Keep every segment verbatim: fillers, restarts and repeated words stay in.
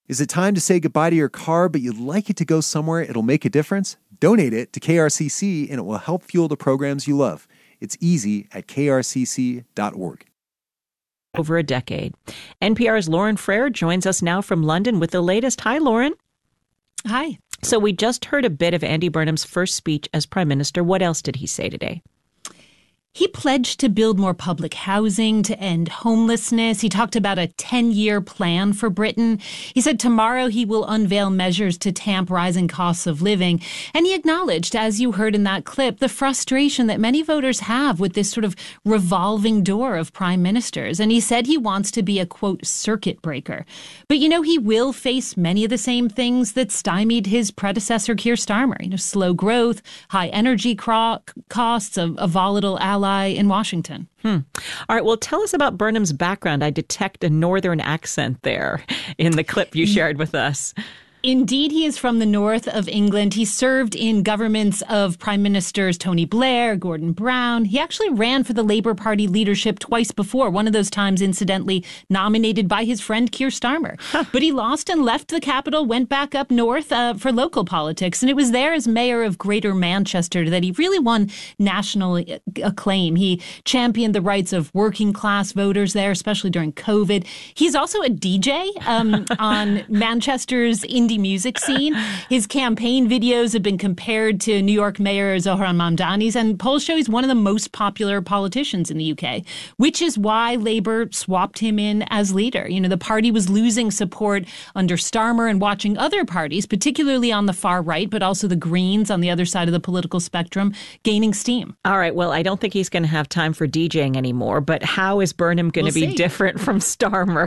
Is it time to say goodbye to your car, but you'd like it to go somewhere it'll make a difference? Donate it to K R C C, and it will help fuel the programs you love. It's easy at k r c c dot org. Over a decade. N P R's Lauren Frere joins us now from London with the latest. Hi, Lauren. Hi. So we just heard a bit of Andy Burnham's first speech as Prime Minister. What else did he say today? He pledged to build more public housing, to end homelessness. He talked about a ten-year plan for Britain. He said tomorrow he will unveil measures to tamp rising costs of living. And he acknowledged, as you heard in that clip, the frustration that many voters have with this sort of revolving door of prime ministers. And he said he wants to be a, quote, circuit breaker. But, you know, he will face many of the same things that stymied his predecessor, Keir Starmer. You know, slow growth, high energy cro- costs, a, a volatile ally in Washington. Hmm. All right. Well, tell us about Burnham's background. I detect a northern accent there in the clip you shared with us. Indeed, he is from the north of England. He served in governments of Prime Ministers Tony Blair, Gordon Brown. He actually ran for the Labour Party leadership twice before, one of those times, incidentally, nominated by his friend Keir Starmer. Huh. But he lost and left the capital, went back up north uh, for local politics. And it was there as mayor of Greater Manchester that he really won national acclaim. He championed the rights of working class voters there, especially during COVID. He's also a D J um, on Manchester's indie music scene. His campaign videos have been compared to New York Mayor Zohran Mamdani's, and polls show he's one of the most popular politicians in the U K, which is why Labour swapped him in as leader. You know, the party was losing support under Starmer and watching other parties, particularly on the far right, but also the Greens on the other side of the political spectrum, gaining steam. All right. Well, I don't think he's going to have time for DJing anymore, but how is Burnham going to we'll be see. different from Starmer?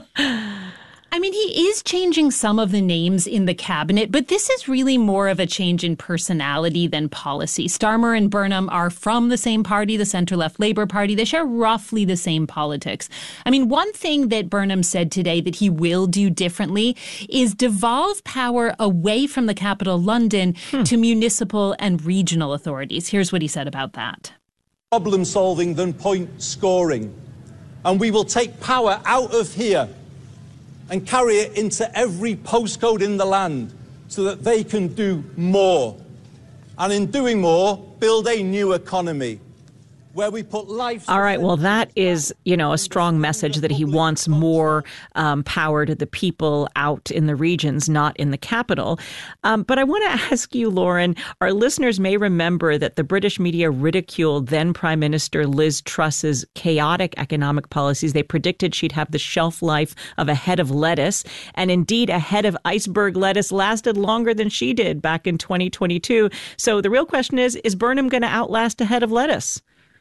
I mean, he is changing some of the names in the cabinet, but this is really more of a change in personality than policy. Starmer and Burnham are from the same party, the centre-left Labour Party. They share roughly the same politics. I mean, one thing that Burnham said today that he will do differently is devolve power away from the capital, London, hmm. to municipal and regional authorities. Here's what he said about that. Problem solving than point scoring. And we will take power out of here and carry it into every postcode in the land so that they can do more. And in doing more, build a new economy where we put life... All right, well, that is, you know, a strong message that he wants more um, power to the people out in the regions, not in the capital. Um, but I want to ask you, Lauren, our listeners may remember that the British media ridiculed then Prime Minister Liz Truss's chaotic economic policies. They predicted she'd have the shelf life of a head of lettuce. And indeed, a head of iceberg lettuce lasted longer than she did back in twenty twenty-two. So the real question is, is Burnham going to outlast a head of lettuce?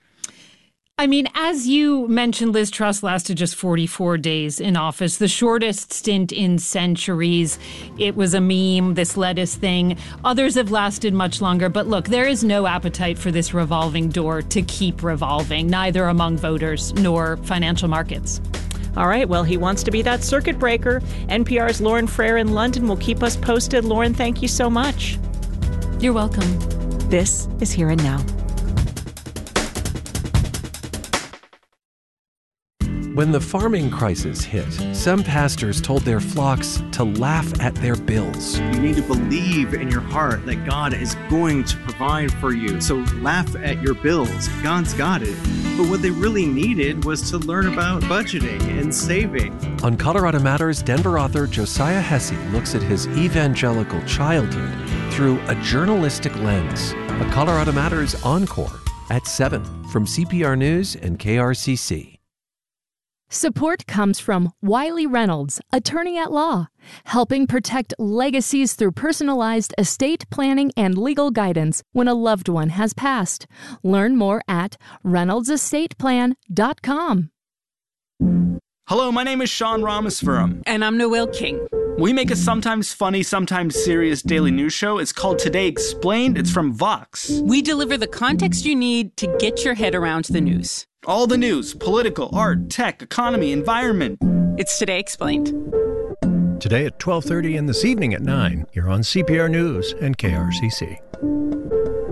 I mean, as you mentioned, Liz Truss lasted just forty-four days in office, the shortest stint in centuries. It was a meme, this lettuce thing. Others have lasted much longer. But look, there is no appetite for this revolving door to keep revolving, neither among voters nor financial markets. All right. Well, he wants to be that circuit breaker. N P R's Lauren Frere in London will keep us posted. Lauren, thank you so much. You're welcome. This is Here and Now. When the farming crisis hit, some pastors told their flocks to laugh at their bills. You need to believe in your heart that God is going to provide for you. So laugh at your bills. God's got it. But what they really needed was to learn about budgeting and saving. On Colorado Matters, Denver author Josiah Hesse looks at his evangelical childhood through a journalistic lens. A Colorado Matters Encore at seven from C P R News and K R C C. Support comes from Wiley Reynolds, attorney at law, helping protect legacies through personalized estate planning and legal guidance when a loved one has passed. Learn more at reynolds estate plan dot com. Hello, my name is Sean Ramaswamy. And I'm Noel King. We make a sometimes funny, sometimes serious daily news show. It's called Today Explained. It's from Vox. We deliver the context you need to get your head around the news. All the news, political, art, tech, economy, environment. It's Today Explained. Today at twelve thirty and this evening at nine, you're on C P R News and K R C C.